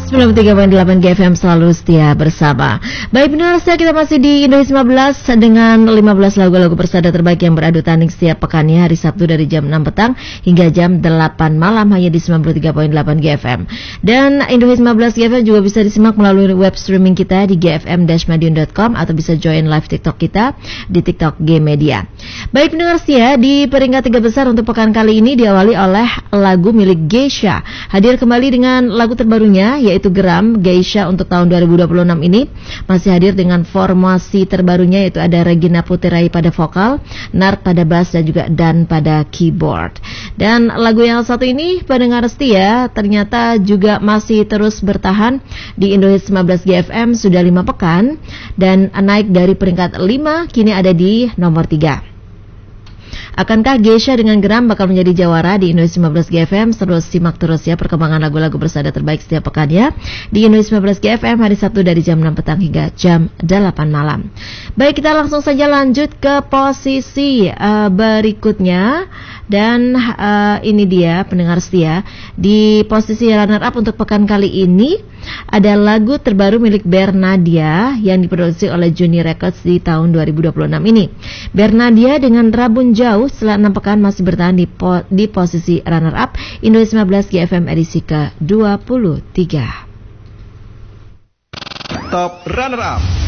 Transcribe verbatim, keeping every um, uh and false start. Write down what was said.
sembilan puluh tiga koma delapan G F M selalu setia bersama. Baik pendengar setia, kita masih di Indonesia lima belas dengan lima belas lagu-lagu persada terbaik yang beradu tanding setiap pekannya hari Sabtu dari jam enam petang hingga jam delapan malam hanya di sembilan puluh tiga koma delapan G F M. Dan Indonesia lima belas G F M juga bisa disimak melalui web streaming kita di g f m dash madiun dot com atau bisa join live TikTok kita di TikTok G Media. Baik pendengar setia, di peringkat tiga besar untuk pekan kali ini diawali oleh lagu milik Geisha. Hadir kembali dengan lagu terbarunya yaitu Geram. Geisha untuk tahun dua ribu dua puluh enam ini masih hadir dengan formasi terbarunya, yaitu ada Regina Putirai pada vokal, Nart pada bass dan juga Dan pada keyboard. Dan lagu yang satu ini pendengar setia ternyata juga masih terus bertahan di Indonesia lima belas G F M sudah lima pekan dan naik dari peringkat lima kini ada di nomor tiga. Akankah Geisha dengan Geram bakal menjadi jawara di Indonesia lima belas G F M? Terus simak terus ya perkembangan lagu-lagu bersada terbaik setiap pekannya di Indonesia lima belas G F M hari Sabtu dari jam enam petang hingga jam delapan malam. Baik, kita langsung saja lanjut ke posisi uh, berikutnya. Dan uh, ini dia pendengar setia, di posisi runner up untuk pekan kali ini ada lagu terbaru milik Bernadia yang diproduksi oleh Juni Records di tahun dua ribu dua puluh enam ini. Bernadia dengan Rabun Jauh setelah enam pekan masih bertahan di, po- di posisi runner up Indonesia lima belas G F M edisi ke dua puluh tiga. Top runner up.